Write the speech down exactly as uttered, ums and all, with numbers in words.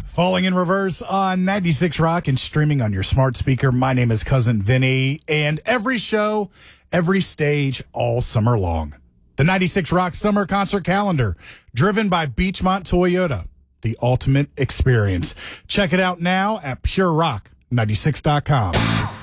Falling in Reverse on ninety-six Rock and streaming on your smart speaker. My name is Cousin Vinny, and every show, every stage, all summer long. The ninety-six Rock Summer Concert Calendar, driven by Beachmont Toyota, the ultimate experience. Check it out now at pure rock ninety-six dot com.